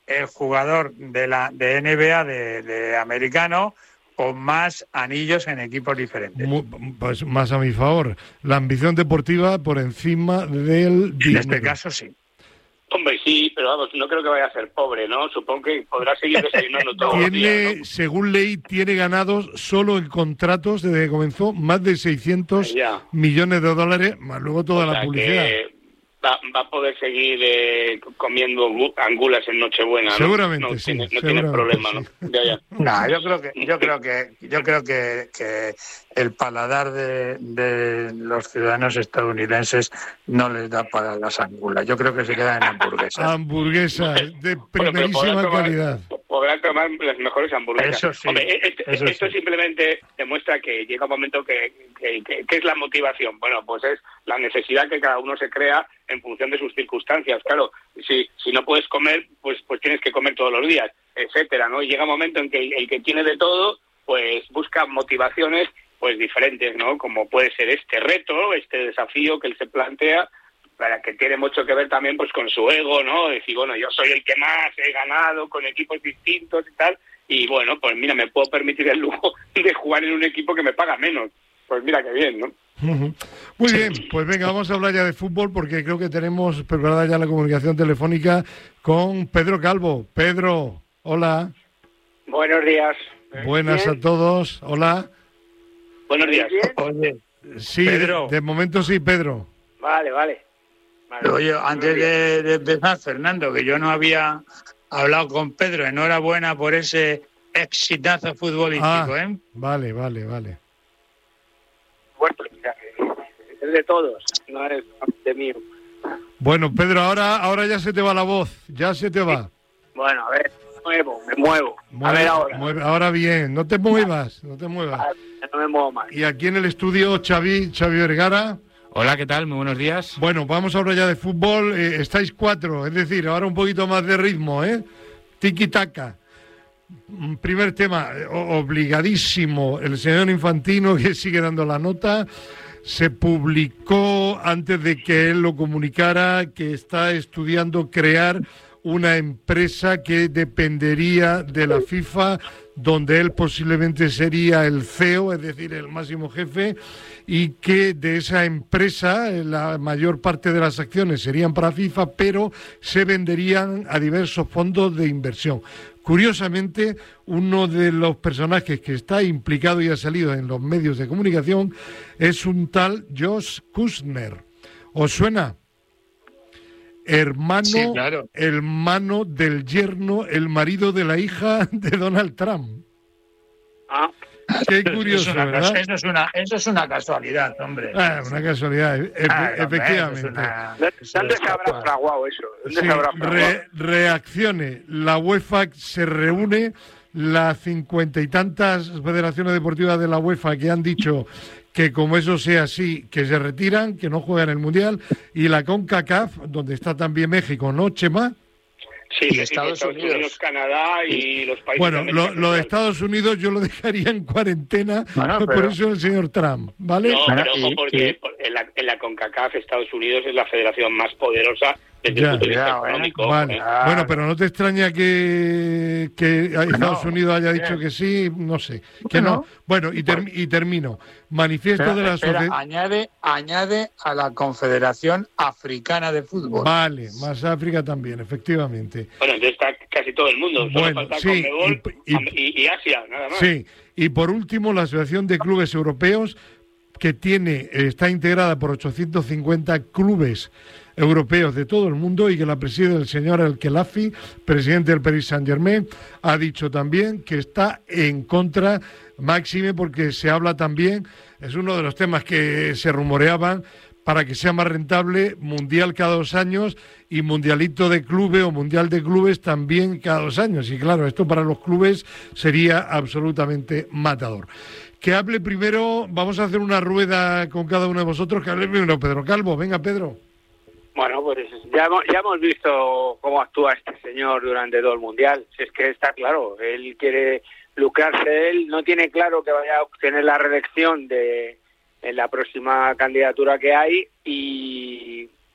el jugador de la de N B A de, de americano con más anillos en equipos diferentes. Muy, pues más a mi favor. La ambición deportiva por encima del dinero. En este caso sí. Hombre, sí, pero vamos, no creo que vaya a ser pobre, ¿no? Supongo que podrá seguir desayunando todos los días, Tiene, ¿no? según ley, tiene ganados solo en contratos desde que comenzó más de seiscientos Ya. millones de dólares, más luego toda O la sea, publicidad. que Va, va a poder seguir eh, comiendo angulas en Nochebuena, ¿no? Seguramente no sí, tiene, no tiene seguramente problema, sí. ¿no? Ya, ya. No, yo creo que yo creo que yo creo que, que el paladar de, de los ciudadanos estadounidenses no les da para las angulas. Yo creo que se quedan en hamburguesas. Hamburguesas de Bueno, pero primerísima podrán tomar- calidad. Podrán tomar las mejores hamburguesas. Eso sí, Hombre, esto, eso esto sí. simplemente demuestra que llega un momento que, que, que, que es la motivación. Bueno, pues es la necesidad que cada uno se crea en función de sus circunstancias. Claro, si si no puedes comer, pues pues tienes que comer todos los días, etcétera, ¿no? Y llega un momento en que el, el que tiene de todo, pues busca motivaciones pues diferentes, ¿no? Como puede ser este reto, este desafío que él se plantea, para que tiene mucho que ver también pues con su ego, ¿no? Decir, bueno, yo soy el que más he ganado con equipos distintos y tal, y bueno, pues mira, me puedo permitir el lujo de jugar en un equipo que me paga menos. Pues mira qué bien, ¿no? Ujú. Muy bien, pues venga, vamos a hablar ya de fútbol porque creo que tenemos preparada ya la comunicación telefónica con Pedro Calvo. Pedro, hola. Buenos días. Buenas Bien. a todos. Hola. Buenos días. ¿Bien? Oye, Sí, Pedro. de, de momento sí, Pedro. Vale, vale. Vale. oye, antes de, de empezar, Fernando, que yo no había hablado con Pedro, enhorabuena por ese exitazo futbolístico, Ah, ¿eh? vale, vale, vale. Bueno, mira, es de todos, no es de mío. Bueno, Pedro, ahora, ahora ya se te va la voz, ya se te va. Bueno, a ver, me muevo, me muevo. A Mueve- ver ahora. mueve- ahora bien, no te muevas, no te muevas. Ah, No me muevo más. Y aquí en el estudio, Xavi, Xavi Vergara. Hola, ¿qué tal? Muy buenos días. Bueno, vamos ahora ya de fútbol. Eh, estáis cuatro, es decir, ahora un poquito más de ritmo, ¿eh? Tiki-taka. Mm, Primer tema, eh, o- obligadísimo, el señor Infantino, que sigue dando la nota. Se publicó antes de que él lo comunicara que está estudiando crear una empresa que dependería de la FIFA, donde él posiblemente sería el C E O, es decir, el máximo jefe, y que de esa empresa eh, la mayor parte de las acciones serían para FIFA, pero se venderían a diversos fondos de inversión. Curiosamente, uno de los personajes que está implicado y ha salido en los medios de comunicación es un tal Josh Kushner. ¿Os suena? Hermano, Sí, claro. hermano del yerno, el marido de la hija de Donald Trump. Ah, Qué Eso es curioso, una ¿verdad? cas- Eso es una, eso es una casualidad, hombre. Ah, una casualidad, e- efe- Ah, hombre, efectivamente. eso es una- ¿dónde eso dónde es se habrá casual. fraguado eso? ¿Dónde Sí, se habrá fraguado? re- reaccione. La UEFA se reúne, las cincuenta y tantas federaciones deportivas de la UEFA que han dicho que como eso sea así, que se retiran, que no juegan el Mundial, y la CONCACAF, donde está también México, ¿no, Chema? Sí, Y México, Estados Unidos. Canadá y los países Bueno, de lo, América lo de Central. Estados Unidos yo lo dejaría en cuarentena, Bueno, por pero- eso el señor Trump, ¿vale? No, Bueno, pero ojo, y- porque y- por- en la, en la CONCACAF Estados Unidos es la federación más poderosa desde Ya. el punto de vista Cuidado, ¿eh? económico. Vale. ¿eh? Ah, Bueno, pero no te extraña que, que Estados No, Unidos haya bien. dicho que sí, no sé, que Bueno, no. Bueno, y, ter- y termino. Manifiesto Espera, de la espera, sociedad. añade, añade a la Confederación Africana de Fútbol. Vale, más África también, efectivamente. Bueno, entonces está casi todo el mundo. Solo Bueno, falta sí, Conmebol y- y- y, y Asia, nada más. Sí, y por último, la Asociación de Clubes Europeos, que tiene, está integrada por ochocientos cincuenta clubes europeos de todo el mundo y que la preside el señor El Khelafi, presidente del Paris Saint-Germain, ha dicho también que está en contra, máxime porque se habla también, es uno de los temas que se rumoreaban, para que sea más rentable, mundial cada dos años y mundialito de clubes o mundial de clubes también cada dos años. Y claro, esto para los clubes sería absolutamente matador. Que hable primero, vamos a hacer una rueda con cada uno de vosotros, que hable primero Pedro Calvo. Venga, Pedro. Bueno, pues ya hemos, ya hemos visto cómo actúa este señor durante todo el Mundial. Si es que está claro, él quiere lucrarse, él no tiene claro que vaya a obtener la reelección de en la próxima candidatura que hay y,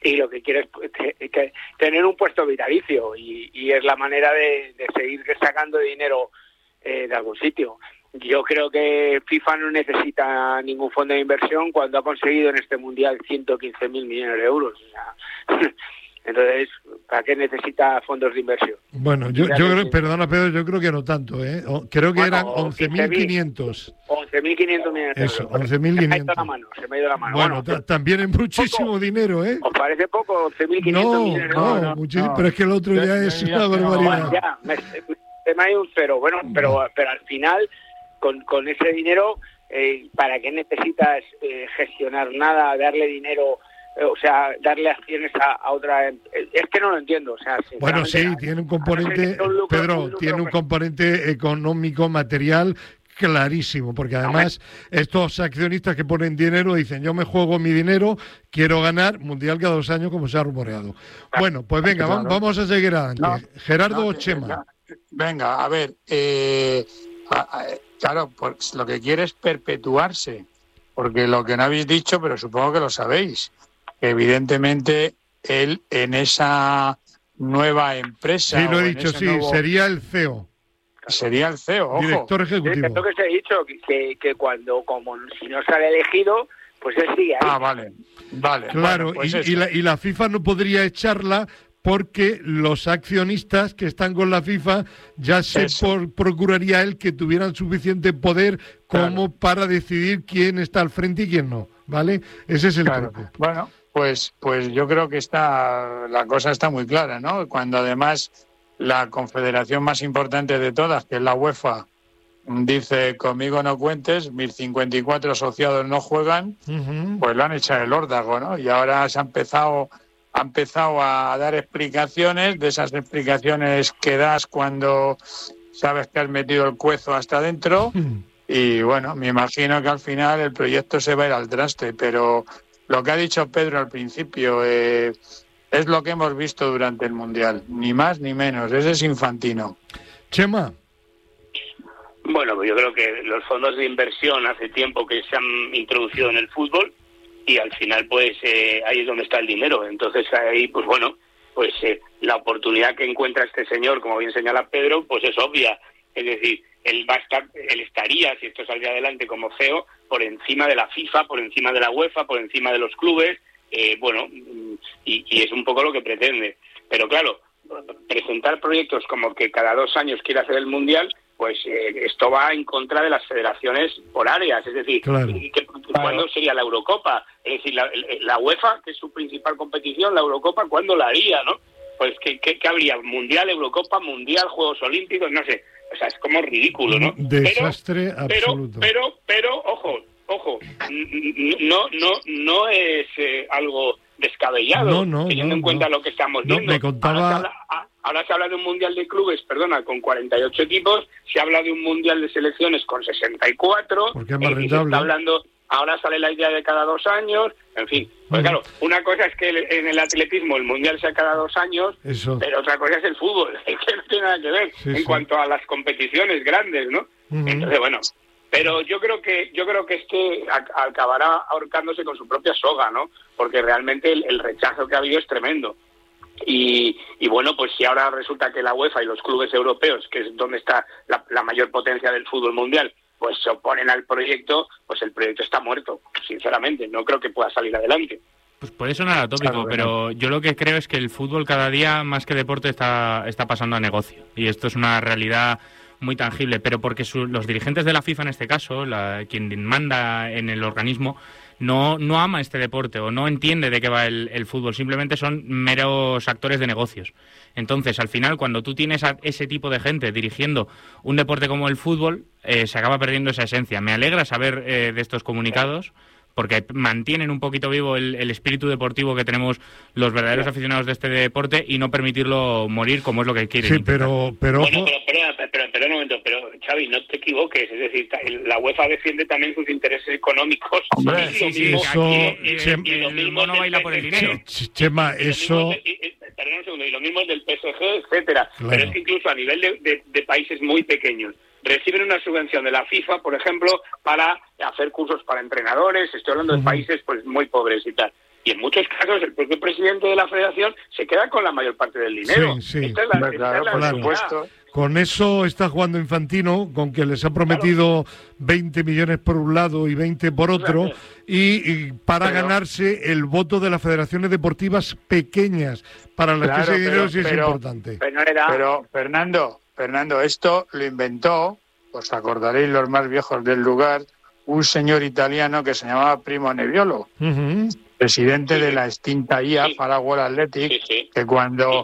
y lo que quiere es que, que tener un puesto vitalicio y, y es la manera de, de seguir sacando dinero eh, de algún sitio. Yo creo que FIFA no necesita ningún fondo de inversión cuando ha conseguido en este mundial ciento quince mil millones de euros. O sea, entonces, ¿para qué necesita fondos de inversión? Bueno, yo, yo creo, perdona Pedro, yo creo que no tanto, ¿eh? Creo que bueno, eran once mil quinientos. once mil quinientos millones de euros. Eso, once mil quinientos. Se me ha ido la mano, se me ha ido la mano. Bueno, bueno también es muchísimo poco, dinero, ¿eh? ¿Os parece poco? once mil quinientos no, millones de no, euros. No, muchísimo, no, pero es que el otro ya, ya es una barbaridad. Ya, me, se me ha ido un cero. Bueno, pero, pero al final, con, con ese dinero, eh, ¿para qué necesitas eh, gestionar nada, darle dinero... o sea, darle acciones a, a otra... Es que no lo entiendo. O sea, bueno, sí, tiene un componente, un lucro, Pedro, un lucro, tiene un componente económico, material clarísimo, porque además estos accionistas que ponen dinero dicen, yo me juego mi dinero, quiero ganar Mundial cada dos años, como se ha rumoreado. Bueno, pues venga, claro. vamos a seguir adelante. No, Gerardo no, Chema. No, venga, a ver, eh, a, a, claro, pues lo que quiere es perpetuarse, porque lo que no habéis dicho, pero supongo que lo sabéis, evidentemente él en esa nueva empresa... Sí, lo he dicho, sí, nuevo... sería el C E O. Sería el C E O, ojo. Director ejecutivo. Es lo que se ha dicho, que, que cuando, como si no sale elegido, pues él sigue ahí. Ah, vale, vale. Claro, bueno, pues y, y, la, y la FIFA no podría echarla porque los accionistas que están con la FIFA ya se por, procuraría él que tuvieran suficiente poder como claro. para decidir quién está al frente y quién no, ¿vale? Ese es el claro. truco. Bueno, pues, pues yo creo que está, la cosa está muy clara, ¿no? Cuando además la confederación más importante de todas, que es la UEFA, dice, conmigo no cuentes, mis cincuenta y cuatro asociados no juegan, uh-huh. pues lo han echado el órdago, ¿no? Y ahora se ha empezado, ha empezado a dar explicaciones, de esas explicaciones que das cuando sabes que has metido el cuezo hasta adentro, uh-huh. y bueno, me imagino que al final el proyecto se va a ir al traste, pero lo que ha dicho Pedro al principio... Eh, es lo que hemos visto durante el Mundial, ni más ni menos, ese es Infantino. Chema. Bueno, pues yo creo que los fondos de inversión hace tiempo que se han introducido en el fútbol y al final pues eh, ahí es donde está el dinero. Entonces ahí pues bueno, pues eh, la oportunidad que encuentra este señor, como bien señala Pedro, pues es obvia. Es decir, él va a estar, él estaría, si esto saldría adelante como C E O, por encima de la FIFA, por encima de la UEFA, por encima de los clubes. Eh, bueno, y, y es un poco lo que pretende. Pero claro, presentar proyectos como que cada dos años quiere hacer el Mundial, pues eh, esto va en contra de las federaciones por áreas. Es decir, claro. que, ¿cuándo sería la Eurocopa? Es decir, la, la UEFA, que es su principal competición, la Eurocopa, ¿cuándo la haría, no? Pues, ¿qué, qué, qué habría? ¿Mundial, Eurocopa, Mundial, Juegos Olímpicos? No sé. O sea, es como ridículo, ¿no? Desastre pero, absoluto. Pero, pero, pero, ojo, ojo, no, no, no es eh, algo descabellado, no, no, teniendo no, en cuenta no. lo que estamos no, viendo. Me contaba... ahora, se habla, ahora se habla de un mundial de clubes, perdona, con cuarenta y ocho equipos, se habla de un mundial de selecciones con sesenta y cuatro, porque es más eh, rentable. se está hablando, ahora sale la idea de cada dos años, en fin. Pues claro, una cosa es que en el atletismo el mundial sea cada dos años, Eso. pero otra cosa es el fútbol, que no tiene nada que ver sí, en sí. cuanto a las competiciones grandes, ¿no? Uh-huh. Entonces, bueno, pero yo creo que yo creo que este acabará ahorcándose con su propia soga, ¿no? Porque realmente el, el rechazo que ha habido es tremendo. Y, y bueno, pues si ahora resulta que la UEFA y los clubes europeos, que es donde está la, la mayor potencia del fútbol mundial, pues se oponen al proyecto, pues el proyecto está muerto, sinceramente. No creo que pueda salir adelante. Pues puede sonar atópico, claro, pero no. Yo lo que creo es que el fútbol cada día, más que deporte, está, está pasando a negocio. Y esto es una realidad muy tangible, pero porque su, los dirigentes de la FIFA, en este caso, la, quien manda en el organismo, no, no ama este deporte o no entiende de qué va el, el fútbol, simplemente son meros actores de negocios. Entonces, al final, cuando tú tienes a ese tipo de gente dirigiendo un deporte como el fútbol, eh, se acaba perdiendo esa esencia. Me alegra saber eh, de estos comunicados, porque mantienen un poquito vivo el, el espíritu deportivo que tenemos los verdaderos aficionados de este deporte y no permitirlo morir como es lo que quieren. Sí, pero... pero bueno, pero, pero, pero, pero un momento, pero Xavi, no te equivoques, es decir, la UEFA defiende también sus intereses económicos. Hombre, sí, sí, sí, eso... Aquí, Chem, y, y el, el mono baila por el dinero. Chema, eso... Perdón un segundo, y lo mismo es del P S G, etcétera. Claro. Pero es que incluso a nivel de, de, de países muy pequeños, reciben una subvención de la FIFA, por ejemplo, para hacer cursos para entrenadores. Estoy hablando uh-huh. de países pues muy pobres y tal. Y en muchos casos el propio presidente de la federación se queda con la mayor parte del dinero. Sí, sí. Esta es la, esta Claro, es la por realidad. supuesto. Con eso está jugando Infantino, con que les ha prometido veinte millones por un lado y veinte por otro, y, y para Pero- ganarse el voto de las federaciones deportivas pequeñas, para las Claro, que ese dinero pero- sí es pero- importante. Pero no era... Pero, Fernando, Fernando, esto lo inventó, os acordaréis los más viejos del lugar, un señor italiano que se llamaba Primo Nebbiolo, Ujú. presidente Sí. de la extinta I A, Sí. Faragua Athletic, Sí, sí. que cuando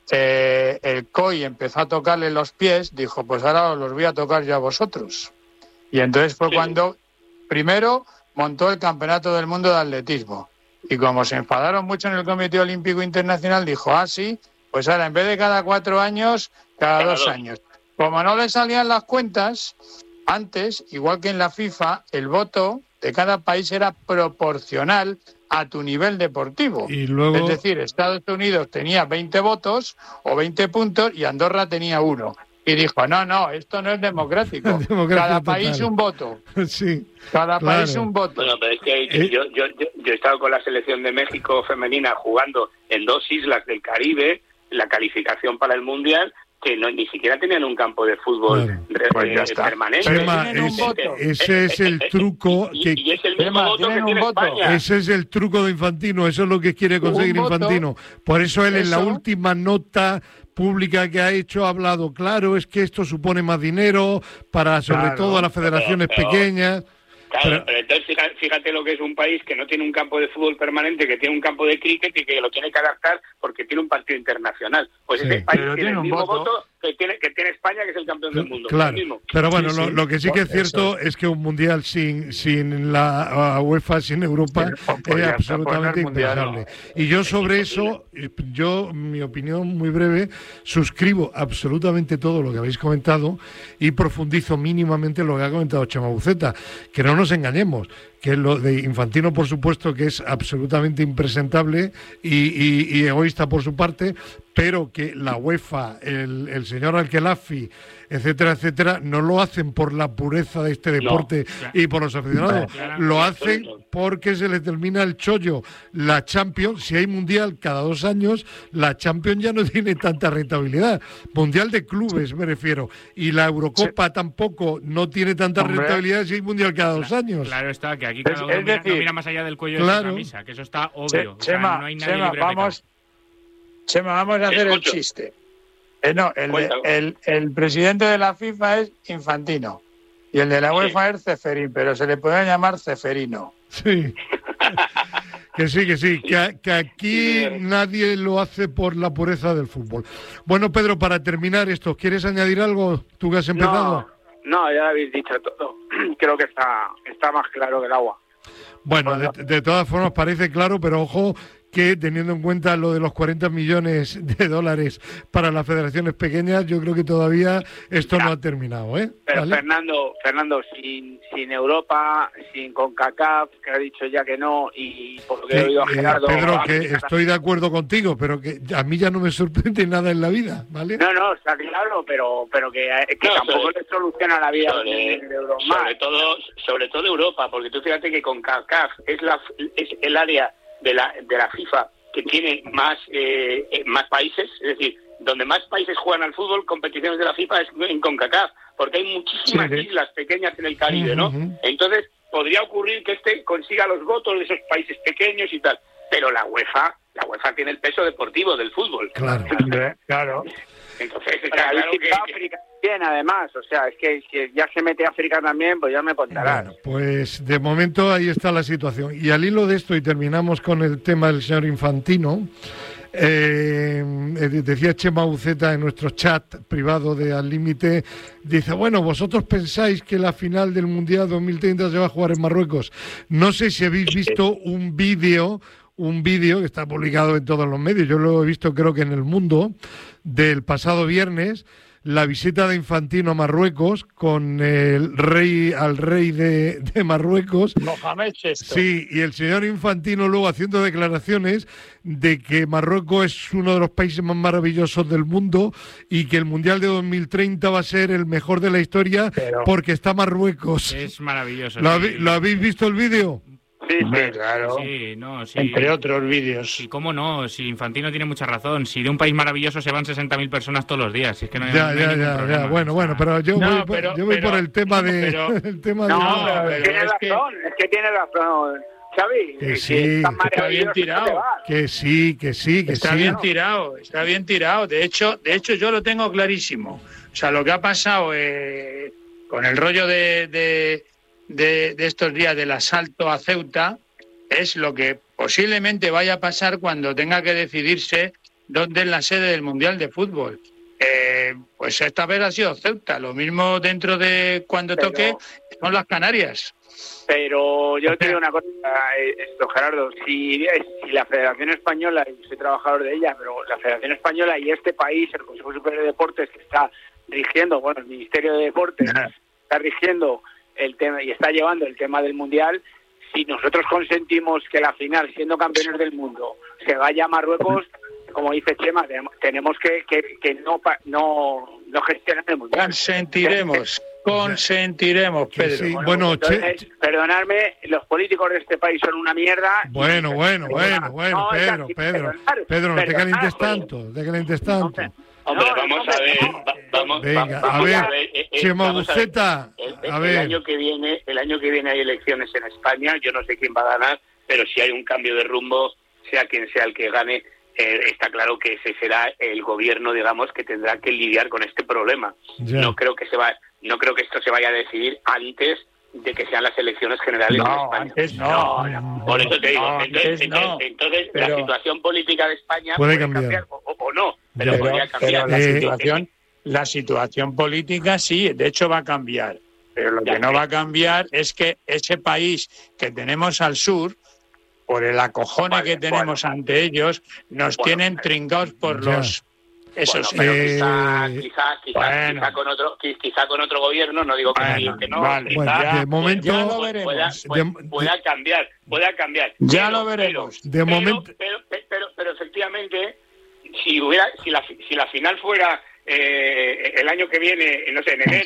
eh, el C O I empezó a tocarle los pies, dijo, pues ahora os los voy a tocar yo a vosotros. Y entonces fue Sí. cuando, primero, montó el Campeonato del Mundo de Atletismo. Y como se enfadaron mucho en el Comité Olímpico Internacional, dijo, ah, sí, pues ahora en vez de cada cuatro años, cada, Cada dos dos. años. Como no le salían las cuentas, antes, igual que en la FIFA, el voto de cada país era proporcional a tu nivel deportivo. Y luego... Es decir, Estados Unidos tenía veinte votos o veinte puntos y Andorra tenía uno. Y dijo, no, no, esto no es democrático. Democracia Cada total. país un voto. sí, Cada Claro. país un voto. Bueno, pero es que Eh. yo, yo, yo, yo he estado con la selección de México femenina jugando en dos islas del Caribe, la calificación para el Mundial, que no, ni siquiera tenían un campo de fútbol Claro. re- Pues ya eh, está. permanente. Pero Chema, tienen un es- voto. ese es el truco Y, que... y es el mismo Chema, voto que tienen un tiene voto. España. Ese es el truco de Infantino, eso es lo que quiere conseguir Un voto. Infantino. Por eso él en la Eso. última nota pública que ha hecho ha hablado, claro, es que esto supone más dinero para sobre Claro. todo a las federaciones Pero- pero- pequeñas. Claro, Pero- pero entonces fíjate, fíjate lo que es un país que no tiene un campo de fútbol permanente, que tiene un campo de cricket y que lo tiene que adaptar porque tiene un partido internacional. Pues Sí. ese país Pero tiene tiene el un mismo voto. voto que tiene, que tiene España, que es el campeón del mundo. Claro, El mismo. pero bueno, Sí, lo, sí. lo que sí que es Eso. cierto es que un mundial sin sin la uh, UEFA, sin Europa, Sí, pues es ya está, absolutamente pues no es mundial, impensable. Y yo sobre eso, yo, mi opinión muy breve, suscribo absolutamente todo lo que habéis comentado y profundizo mínimamente lo que ha comentado Chema Buceta, que no nos engañemos, que lo de Infantino, por supuesto, que es absolutamente impresentable y, y- y egoísta por su parte, pero que la UEFA, el, el señor Al-Khelafi, etcétera, etcétera, no lo hacen por la pureza de este deporte y por los aficionados, Claro. lo hacen porque se les termina el chollo. La Champions, si hay mundial cada dos años, la Champions ya no tiene tanta rentabilidad. Mundial de clubes, me refiero. Y la Eurocopa tampoco no tiene tanta Hombre. rentabilidad si hay mundial cada dos años. Claro está, que aquí Es- cada uno es mira, decir, no mira más allá del cuello de claro. su camisa, que eso está Che- obvio. O sea, Chema, no hay nadie Chema, libre de vamos, Chema, vamos a hacer Escucho. el chiste. Eh, no, el, de- Cuéntalo. el, el presidente de la FIFA es Infantino y el de la UEFA es Ceferín, pero se le puede llamar Ceferino. Sí. Que sí, que sí, que, a- que aquí Sí. nadie lo hace por la pureza del fútbol. Bueno, Pedro, para terminar esto, ¿quieres añadir algo? ¿Tú que has empezado? No, no, ya habéis dicho todo. Creo que está, está más claro que el agua. Bueno, de, de todas formas parece claro, pero ojo que teniendo en cuenta lo de los cuarenta millones de dólares para las federaciones pequeñas, yo creo que todavía esto no ha terminado, ¿eh? Pero ¿Vale? Fernando, Fernando, sin, sin Europa, sin CONCACAF, que ha dicho ya que no, y por lo que he Que, oído a eh, Gerardo... Pedro, a- que estoy de acuerdo contigo, pero que a mí ya no me sorprende nada en la vida, ¿vale? No, no, está claro, pero, pero que, que No, tampoco sobre- le soluciona la vida sobre, de euros más. sobre todo sobre todo Europa, porque tú fíjate que con CONCACAF es la es el área de la de la FIFA que tiene más eh, eh, más países, es decir, donde más países juegan al fútbol, competiciones de la FIFA es en CONCACAF, porque hay muchísimas Sí, sí. islas pequeñas en el Caribe, ¿no? Ujú. Entonces podría ocurrir que este consiga los votos de esos países pequeños y tal, pero la UEFA la UEFA tiene el peso deportivo del fútbol. Claro. Hombre, claro. Entonces Pero está ahí claro sí que, está África bien, además, o sea, es que si ya se mete África también, pues ya me contarás. Bueno, pues de momento ahí está la situación. Y al hilo de esto, y terminamos con el tema del señor Infantino, eh, eh, decía Chema Buceta en nuestro chat privado de Al Límite, dice, bueno, vosotros pensáis que la final del Mundial dos mil treinta se va a jugar en Marruecos. No sé si habéis visto un vídeo, un vídeo que está publicado en todos los medios, yo lo he visto creo que en El Mundo, del pasado viernes, la visita de Infantino a Marruecos con el rey al rey de, de Marruecos. Mohamed Chesto. Sí, y el señor Infantino luego haciendo declaraciones de que Marruecos es uno de los países más maravillosos del mundo y que el Mundial de dos mil treinta va a ser el mejor de la historia Pero- porque está Marruecos. Es maravilloso. ¿Lo, sí. habe- ¿Lo habéis visto el vídeo? Sí, sí, claro. Sí, no, sí. Entre otros vídeos. Y cómo no, si Infantino tiene mucha razón. Si de un país maravilloso se van sesenta mil personas todos los días. Si es que no hay, ya, no hay ya, ningún ya, problema. ya. Bueno, bueno, pero yo No, voy, pero- yo voy pero- por el tema no, de... pero- el tema No, de... pero- pero tiene es que- razón, es que tiene razón, Xavi. Que Si sí, es tan que está bien maravilloso, tirado. ¿qué te va? Que sí, que sí, que Está sí. bien tirado, está bien tirado. De hecho, de hecho yo lo tengo clarísimo. O sea, lo que ha pasado eh, con el rollo de, de, de, de estos días del asalto a Ceuta es lo que posiblemente vaya a pasar cuando tenga que decidirse dónde es la sede del Mundial de Fútbol. Eh, pues esta vez ha sido Ceuta. Lo mismo dentro de cuando Pero- toque son las Canarias. Pero yo te digo una cosa, eh, esto, Gerardo, si, si la Federación Española, y soy trabajador de ella, pero la Federación Española y este país, el Consejo Superior de Deportes, que está rigiendo, bueno, el Ministerio de Deportes, está rigiendo el tema y está llevando el tema del Mundial, si nosotros consentimos que la final, siendo campeones del mundo, se vaya a Marruecos, como dice Chema, tenemos, tenemos que, que, que no, pa- no, no gestionar el Mundial. Consentiremos, consentiremos, Que Pedro. sí. Bueno, Entonces, che- perdonadme, los políticos de este país son una mierda. Bueno, bueno, bueno, bueno, No, es Pedro, así, Pedro, perdonar, Pedro, no te perdonar, calientes pues. tanto, no te calientes tanto. Hombre, No, vamos hombre, a ver, no. va- vamos, Venga, va- a vamos ver, eh, eh, Chema vamos a ver. Buceta, El, a el ver. año que viene, el año que viene hay elecciones en España. Yo no sé quién va a ganar, pero si hay un cambio de rumbo, sea quien sea el que gane, eh, está claro que ese será el gobierno, digamos, que tendrá que lidiar con este problema. Ya. No creo que se va, no creo que esto se vaya a decidir antes de que sean las elecciones generales en No, España. antes no. no. Por eso te digo, No, entonces, antes no. entonces, entonces Pero- la situación política de España Puede puede, cambiar. o, o- o no, pero Ya. podría Pero, cambiar. pero la Eh, situación, la situación política sí, de hecho va a cambiar. Pero lo Ya, que no pero- va a cambiar es que ese país que tenemos al sur, por el acojone Vale, que tenemos bueno. ante ellos, nos Bueno, tienen trincados por ya. los esos. Bueno, pero Eh, quizá, quizá, quizá, bueno. quizá con otro, qui- quizá con otro gobierno, no digo que, Bueno, sí, que no, vale. quizá, Bueno, ya- de momento- ya lo pueda, veremos. pueda, De- pueda cambiar, pueda cambiar. Ya Pero- lo veremos. De Pero, momento- pero, pero, pero, pero efectivamente, si hubiera, si la, si la final fuera eh, el año que viene, no sé, en enero.